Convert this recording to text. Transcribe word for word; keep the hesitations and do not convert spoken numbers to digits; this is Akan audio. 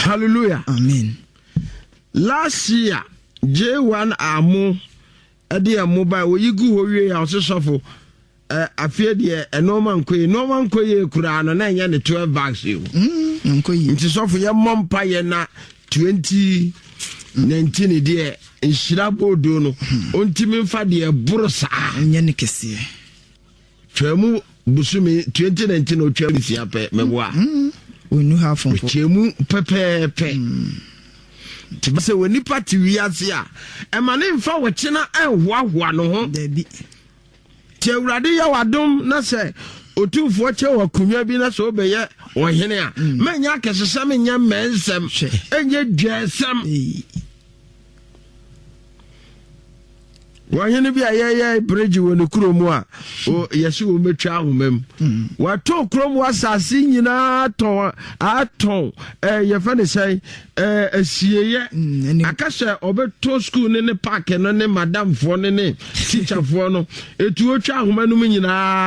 Hallelujah. Amen. Last year, J one Amo, a dear mobile, where you go away, I was so I fear dear, a Norman Quay, Norman Quay, Kuran, and then the twelve bags you. It is off your mom pie na twenty nineteen, dear, in Shirabo Dono, Untimin Fadia Bursa, and Yanikesi. Tremu Busumi twenty nineteen or Chelsea, Memoir. We knew how from Chemu Pepe Pe. Say when you party we are here, and my name for what China and what one no Debbie. Radia Wadum, na say, o two for Chow or Kumabina so be yet, or Henia. Maniac as a salmon young man, some, and yet just some. Why any be a ya bridge when the Kromwa, or Yasu me chow mem. What two Krom was a singing at all, at all, eh, your funny say, eh, a see, and I can say, over two school in the park and only Madame for the name, teacher for no, a two child man,